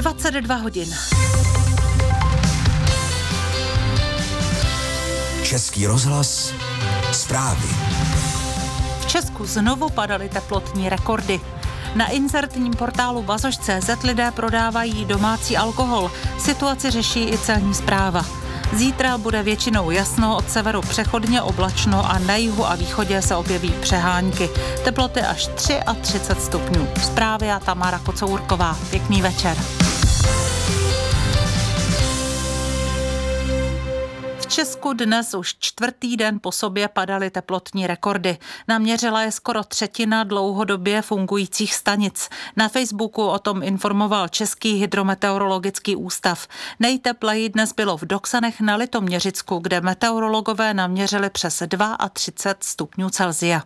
22 hodin. Český rozhlas, zprávy. V Česku znovu padaly teplotní rekordy. Na inzertním portálu Bazoš.cz lidé prodávají domácí alkohol. Situaci řeší i celní správa. Zítra bude většinou jasno, od severu přechodně oblačno a na jihu a východě se objeví přehánky. Teploty až 33 stupňů. Zprávy a Tamara Kocourková. Pěkný večer. V Česku dnes už čtvrtý den po sobě padaly teplotní rekordy. Naměřila je skoro třetina dlouhodobě fungujících stanic. Na Facebooku o tom informoval Český hydrometeorologický ústav. Nejtepleji dnes bylo v Doksanech na Litoměřicku, kde meteorologové naměřili přes 32 stupňů Celsia.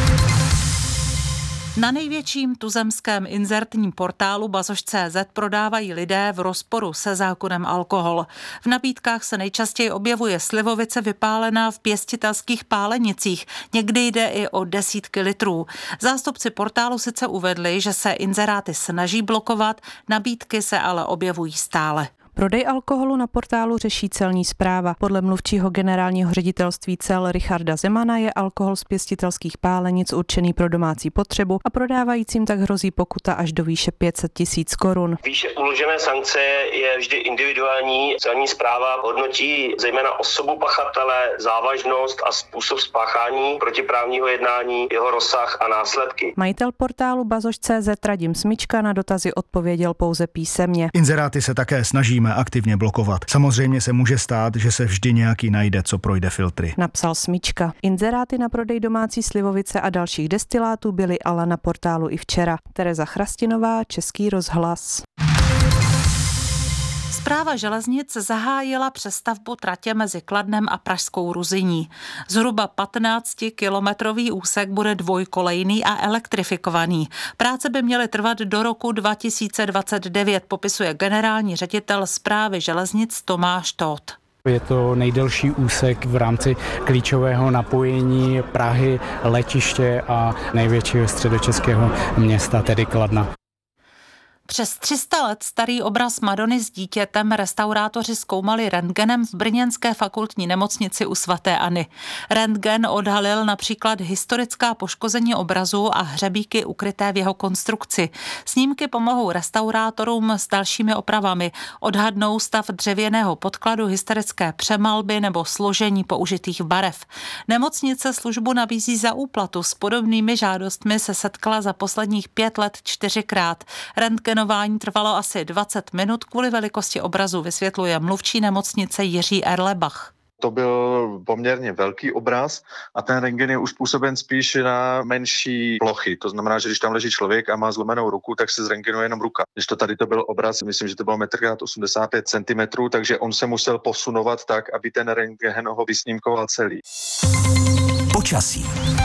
Na největším tuzemském inzertním portálu Bazoš.cz prodávají lidé v rozporu se zákonem alkohol. V nabídkách se nejčastěji objevuje slivovice vypálená v pěstitelských pálenicích. Někdy jde i o desítky litrů. Zástupci portálu sice uvedli, že se inzeráty snaží blokovat, nabídky se ale objevují stále. Prodej alkoholu na portálu řeší celní správa. Podle mluvčího generálního ředitelství cel Richarda Zemana je alkohol z pěstitelských pálenic určený pro domácí potřebu a prodávajícím tak hrozí pokuta až do výše 500 000 korun. Výše uložené sankce je vždy individuální. Celní správa hodnotí zejména osobu pachatele, závažnost a způsob spáchání protiprávního jednání, jeho rozsah a následky. Majitel portálu Bazoš.cz Radim Smička na dotazy odpověděl pouze písemně. Inzeráty se také snažíme aktivně blokovat. Samozřejmě se může stát, že se vždy nějaký najde, co projde filtry. Napsal Smička. Inzeráty na prodej domácí slivovice a dalších destilátů byly ale na portálu i včera. Tereza Chrastinová, Český rozhlas. Správa železnic zahájila přestavbu tratě mezi Kladnem a Pražskou Ruzyní. Zhruba 15-kilometrový úsek bude dvojkolejný a elektrifikovaný. Práce by měly trvat do roku 2029, popisuje generální ředitel Správy železnic Tomáš Tóth. Je to nejdelší úsek v rámci klíčového napojení Prahy, letiště a největšího středočeského města, tedy Kladna. Přes 300 let starý obraz Madony s dítětem restaurátoři zkoumali rentgenem v brněnské fakultní nemocnici u svaté Anny. Rentgen odhalil například historická poškození obrazu a hřebíky ukryté v jeho konstrukci. Snímky pomohou restaurátorům s dalšími opravami. Odhadnou stav dřevěného podkladu, historické přemalby nebo složení použitých barev. Nemocnice službu nabízí za úplatu. S podobnými žádostmi se setkala za posledních 5 let 4krát. Rentgenování trvalo asi 20 minut kvůli velikosti obrazu, vysvětluje mluvčí nemocnice Jiří Erlebach. To byl poměrně velký obraz a ten rentgen je uspůsoben spíš na menší plochy. To znamená, že když tam leží člověk a má zlomenou ruku, tak se zrentgenuje jenom ruka. Když to tady to byl obraz, myslím, že to bylo 1,85 cm, takže on se musel posunovat tak, aby ten rentgen ho vysnímkoval celý. Počasí.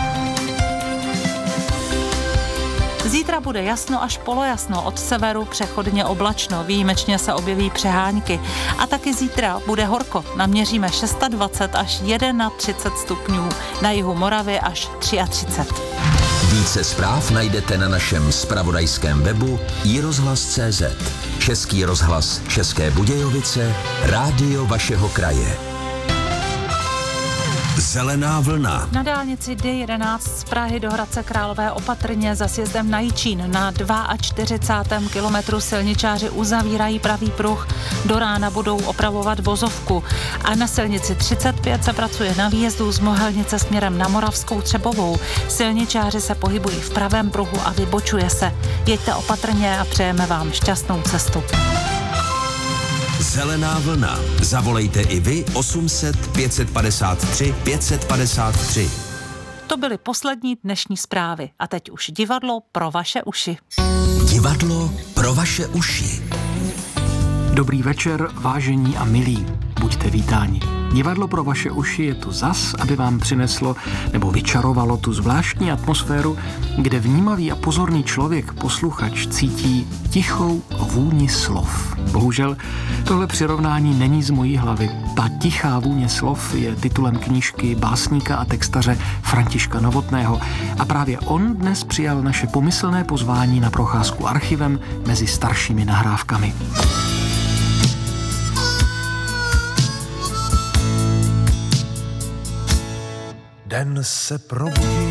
Zítra bude jasno až polojasno, od severu přechodně oblačno, výjimečně se objeví přehánky. A taky zítra bude horko, naměříme 26 až 31 stupňů, na jihu Moravy až 33. Více zpráv najdete na našem zpravodajském webu iRozhlas.cz. Český rozhlas České Budějovice, rádio vašeho kraje. Zelená vlna. Na dálnici D11 z Prahy do Hradce Králové opatrně za sjezdem na Jičín. Na 42. kilometru silničáři uzavírají pravý pruh. Do rána budou opravovat vozovku. A na silnici 35 se pracuje na výjezdu z Mohelnice směrem na Moravskou Třebovou. Silničáři se pohybují v pravém pruhu a vybočuje se. Jeďte opatrně a přejeme vám šťastnou cestu. Zelená vlna. Zavolejte i vy 800 553 553. To byly poslední dnešní zprávy. A teď už divadlo pro vaše uši. Divadlo pro vaše uši. Dobrý večer, vážení a milí. buďte vítáni. Divadlo pro vaše uši je tu zas, aby vám přineslo nebo vyčarovalo tu zvláštní atmosféru, kde vnímavý a pozorný člověk, posluchač, cítí tichou vůni slov. Bohužel tohle přirovnání není z mojí hlavy. Ta tichá vůně slov je titulem knížky básníka a textaře Františka Novotného a právě on dnes přijal naše pomyslné pozvání na procházku archivem mezi staršími nahrávkami. Den se probudí